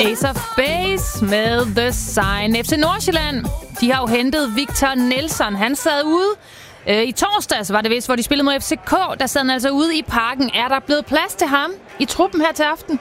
Ace of Base med The Sign. FC Nordsjælland, de har jo hentet Victor Nelsson. Han sad ude i torsdags, var det vist, hvor de spillede mod FCK. Der sad han altså ude i parken. Er der blevet plads til ham i truppen her til aften?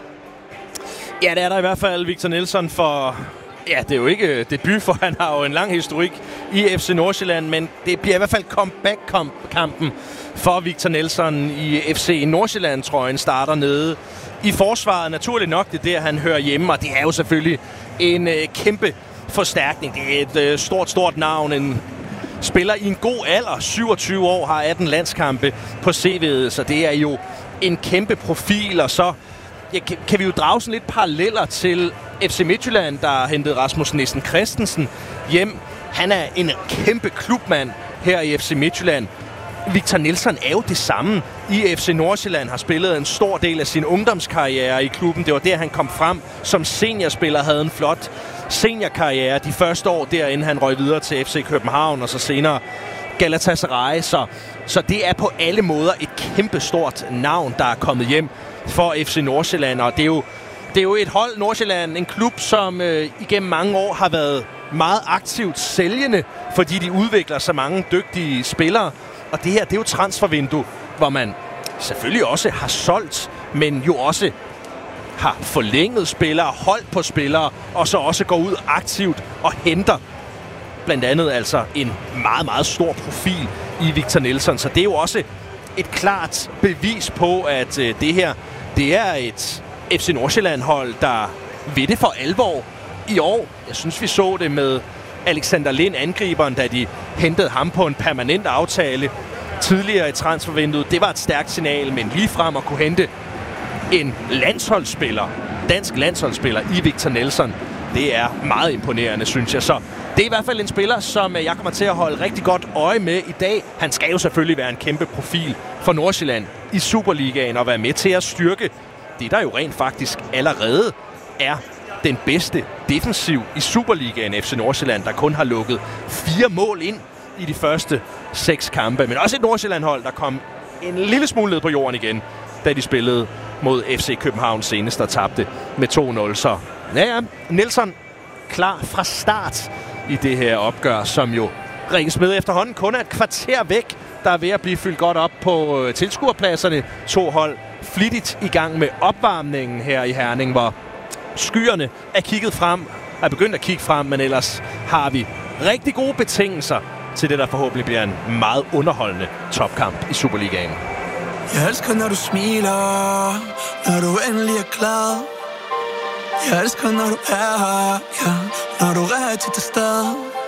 Ja, det er der i hvert fald. Victor Nelsson for... Ja, det er jo ikke debut, for han har jo en lang historik i FC Nordsjælland, men det bliver i hvert fald comeback-kampen for Victor Nelsson i FC Nordsjælland-trøjen. Starter nede i forsvaret. Naturligt nok, det er der, han hører hjemme, og det er jo selvfølgelig en kæmpe forstærkning. Det er et stort navn. En spiller i en god alder, 27 år, har 18 landskampe på CV'et, så det er jo en kæmpe profil, og så kan vi jo drage sådan lidt paralleller til FC Midtjylland, der har hentet Rasmus Nissen Christensen hjem. Han er en kæmpe klubmand her i FC Midtjylland. Victor Nelsson er jo det samme i FC Nordsjælland, har spillet en stor del af sin ungdomskarriere i klubben. Det var der, han kom frem som seniorspiller, havde en flot seniorkarriere de første år, derinde han røg videre til FC København, og så senere Galatasaray. Så det er på alle måder et kæmpestort navn, der er kommet hjem for FC Nordsjælland, og det er jo et hold, Nordsjælland, en klub, som igennem mange år har været meget aktivt sælgende, fordi de udvikler så mange dygtige spillere. Og det her, det er jo transfervindue, hvor man selvfølgelig også har solgt, men jo også har forlænget spillere, holdt på spillere, og så også går ud aktivt og henter blandt andet altså en meget, meget stor profil i Victor Nelsson. Så det er jo også et klart bevis på, at det her, det er et FC Nordsjælland-hold, der ved det for alvor i år. Jeg synes, vi så det med Alexander Lind, angriberen, da de hentede ham på en permanent aftale tidligere i transfervinduet. Det var et stærkt signal, men lige frem at kunne hente en landsholdsspiller, dansk landsholdsspiller i Victor Nelsson, det er meget imponerende, synes jeg. Så det er i hvert fald en spiller, som jeg kommer til at holde rigtig godt øje med i dag. Han skal jo selvfølgelig være en kæmpe profil for Nordsjælland i Superligaen og være med til at styrke det, der jo rent faktisk allerede er den bedste defensiv i Superligaen, FC Nordsjælland, der kun har lukket 4 mål ind i de første 6 kampe. Men også et Nordsjælland-hold, der kom en lille smule ned på jorden igen, da de spillede mod FC København senest og tabte med 2-0. Så ja, Nelsson klar fra start i det her opgør, som jo ringes med efterhånden kun er et kvarter væk, der er ved at blive fyldt godt op på tilskuerpladserne. 2 hold flittigt i gang med opvarmningen her i Herning, hvor skyerne er begyndt at kigge frem, men ellers har vi rigtig gode betingelser til det, der forhåbentlig bliver en meget underholdende topkamp i Superligaen. Jeg elsker, når du smiler, når du endelig er glad. Jeg elsker, når du er her, ja, når du er til stede.